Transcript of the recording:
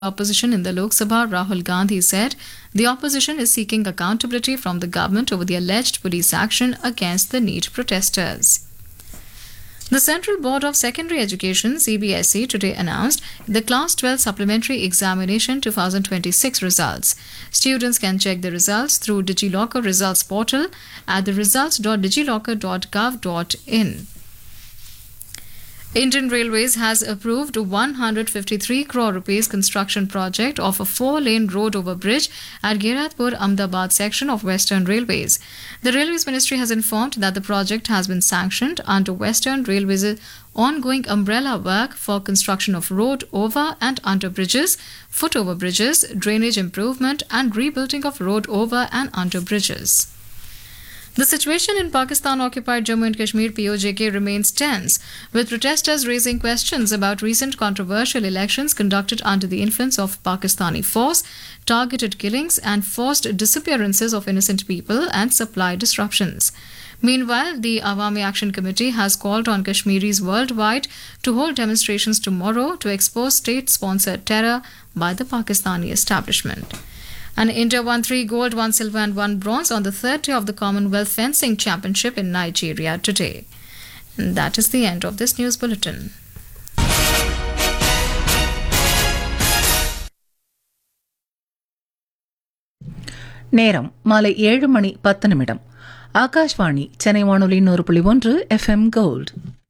Opposition in the Lok Sabha, Rahul Gandhi said the opposition is seeking accountability from the government over the alleged police action against the NEET protesters. The Central Board of Secondary Education (CBSE) today announced the Class 12 Supplementary Examination 2026 results. Students can check the results through DigiLocker results portal at the results.digilocker.gov.in. Indian Railways has approved 153 crore rupees construction project of a 4-lane road over bridge at Ghiratpur Ahmedabad section of Western Railways. The Railways Ministry has informed that the project has been sanctioned under Western Railways' ongoing umbrella work for construction of road over and under bridges, foot over bridges, drainage improvement and rebuilding of road over and under bridges. The situation in Pakistan-occupied Jammu and Kashmir (POJK) remains tense, with protesters raising questions about recent controversial elections conducted under the influence of Pakistani force, targeted killings and forced disappearances of innocent people and supply disruptions. Meanwhile, the Awami Action Committee has called on Kashmiris worldwide to hold demonstrations tomorrow to expose state-sponsored terror by the Pakistani establishment. And India won 3 gold, 1 silver and 1 bronze on the third day of the Commonwealth Fencing Championship in Nigeria today. And that is the end of this news bulletin. நேரம் மாலை 7 மணி 10 நிமிடம். ஆகாஷ்வாணி சென்னை வானொலி 100.1 FM gold.